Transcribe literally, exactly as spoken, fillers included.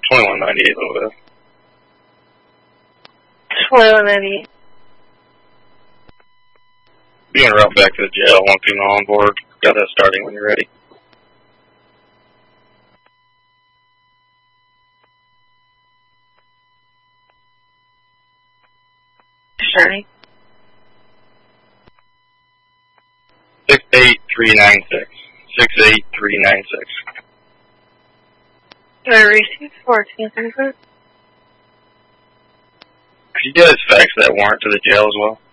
twenty-one ninety-eight over there. twenty-one ninety-eight. Being route back to the jail, one female on board. Got that starting when you're ready. Starting. six eight three nine six. six eight three nine six. Do I receive fourteen hundred? Could you guys fax that warrant to the jail as well?